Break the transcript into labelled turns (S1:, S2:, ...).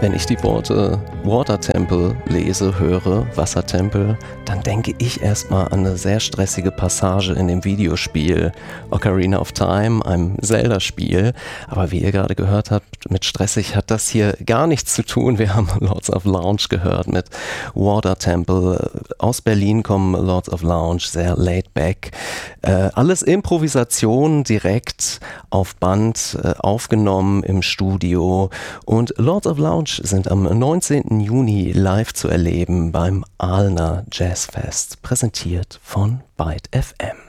S1: Wenn ich die Worte Water Temple lese, höre, Wassertempel, dann denke ich erstmal an eine sehr stressige Passage in dem Videospiel Ocarina of Time, einem Zelda-Spiel. Aber wie ihr gerade gehört habt, mit stressig hat das hier gar nichts zu tun. Wir haben Lords of Lounge gehört mit Water Temple. Aus Berlin kommen Lords of Lounge, sehr laid back. Alles Improvisation, direkt auf Band aufgenommen im Studio. Und Lords of Lounge sind am 19. Juni live zu erleben beim Ahlner Jazzfest, präsentiert von Byte FM.